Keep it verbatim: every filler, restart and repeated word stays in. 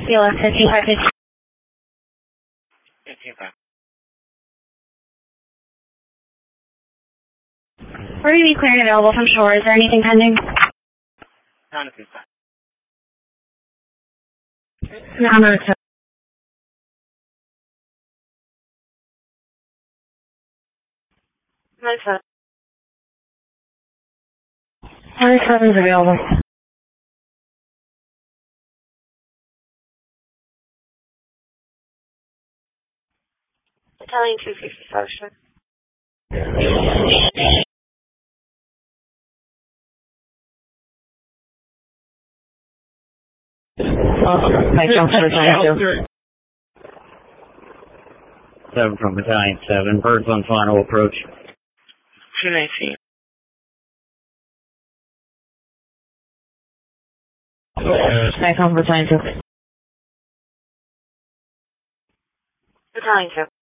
C L S fifteen five fifteen. fifteen five. We're going to be clear and available from shore. Is there anything pending? None at this time. No, no, it's nine seven. nine seven is available. Italian two fifty-five, sure. I jumped for Battalion two. seven from Battalion seven. Birds on final approach. two nineteen. I come Battalion two. Battalion two.